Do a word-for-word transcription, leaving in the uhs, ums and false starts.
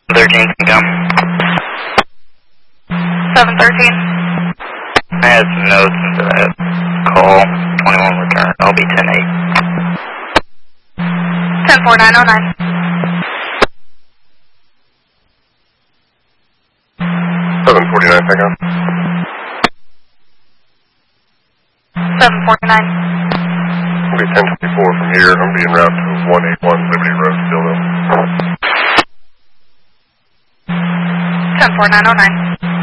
thirteen can come. seven thirteen. I had some notes into that call. twenty-one return. I'll be ten eight. ten four nine oh nine. seven forty-nine, pick up. seven forty-nine. I'll be ten twenty-four from here. I'm being route to one eighty-one Liberty Road, Stillville. ten four nine oh nine.